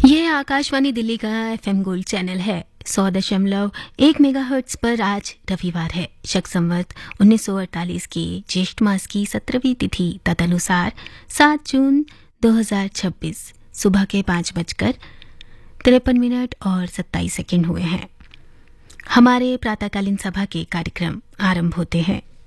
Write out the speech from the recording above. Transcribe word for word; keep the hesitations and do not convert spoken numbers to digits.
ये आकाशवाणी दिल्ली का FM gold channel है। सौ दशमलव एक मेगाहर्ट्ज पर आज रविवार है। शक संवत उन्नीस सौ अड़तालीस की ज्येष्ठ मास की सत्रहवीं तिथि तदनुसार सात जून दो हज़ार छब्बीस सुबह के पाँच बजकर तिरपन मिनट और सत्ताईस सेकंड हुए हैं। हमारे प्रातःकालीन सभा के कार्यक्रम आरंभ होते हैं।